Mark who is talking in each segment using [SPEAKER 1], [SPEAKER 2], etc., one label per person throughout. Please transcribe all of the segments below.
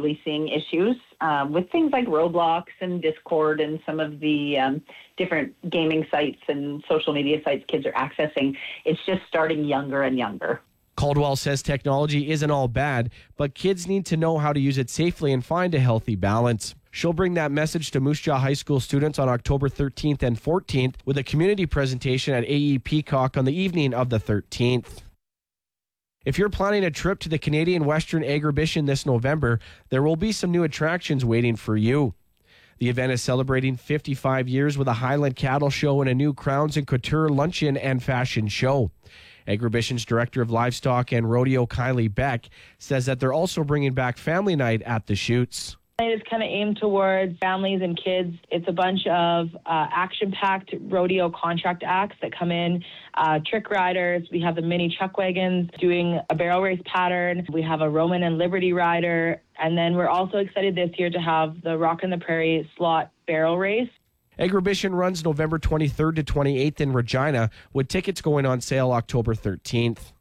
[SPEAKER 1] sadly seeing issues with things like Roblox and Discord and some of the different gaming sites and social media sites kids are accessing. It's just starting younger and younger.
[SPEAKER 2] Caldwell says technology isn't all bad, but kids need to know how to use it safely and find a healthy balance. She'll bring that message to Moose Jaw High School students on October 13th and 14th with a community presentation at AE Peacock on the evening of the 13th. If you're planning a trip to the Canadian Western Agribition this November, there will be some new attractions waiting for you. The event is celebrating 55 years with a Highland Cattle Show and a new Crowns and Couture luncheon and fashion show. Agribition's Director of Livestock and Rodeo, Kylie Beck, says that they're also bringing back Family Night at the chutes.
[SPEAKER 3] It is kind of aimed towards families and kids. It's a bunch of action-packed rodeo contract acts that come in, trick riders. We have the mini chuck wagons doing a barrel race pattern. We have a Roman and Liberty rider. And then we're also excited this year to have the Rock in the Prairie slot barrel race.
[SPEAKER 2] Agribition runs November 23rd to 28th in Regina, with tickets going on sale October 13th.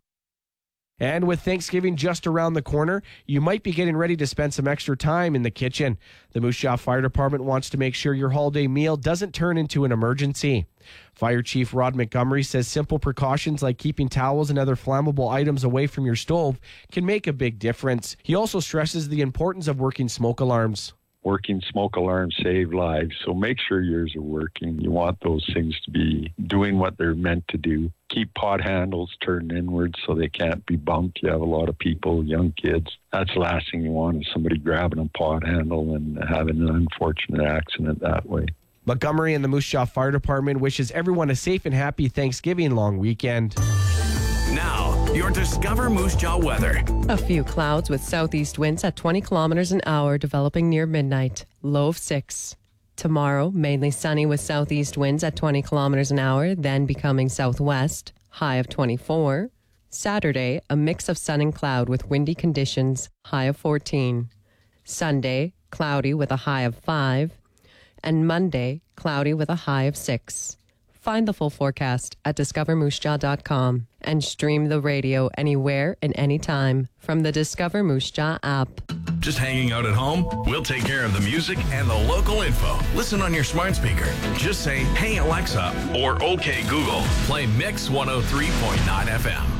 [SPEAKER 2] And with Thanksgiving just around the corner, you might be getting ready to spend some extra time in the kitchen. The Moose Jaw Fire Department wants to make sure your holiday meal doesn't turn into an emergency. Fire Chief Rod Montgomery says simple precautions like keeping towels and other flammable items away from your stove can make a big difference. He also stresses the importance of working smoke alarms.
[SPEAKER 4] Working smoke alarms save lives, so make sure yours are working. You want those things to be doing what they're meant to do. Keep pot handles turned inwards so they can't be bumped. You have a lot of people, young kids. That's the last thing you want is somebody grabbing a pot handle and having an unfortunate accident that way.
[SPEAKER 2] Montgomery and the Moose Jaw Fire Department wishes everyone a safe and happy Thanksgiving long weekend.
[SPEAKER 5] Now, your Discover Moose Jaw weather.
[SPEAKER 6] A few clouds with southeast winds at 20 kilometers an hour developing near midnight. Low of 6. Tomorrow, mainly sunny with southeast winds at 20 kilometers an hour, then becoming southwest. High of 24. Saturday, a mix of sun and cloud with windy conditions. High of 14. Sunday, cloudy with a high of 5. And Monday, cloudy with a high of 6. Find the full forecast at discovermoosejaw.com and stream the radio anywhere and anytime from the Discover Moose Jaw app.
[SPEAKER 5] Just hanging out at home? We'll take care of the music and the local info. Listen on your smart speaker. Just say, "Hey Alexa," or "Okay Google." Play Mix 103.9 FM.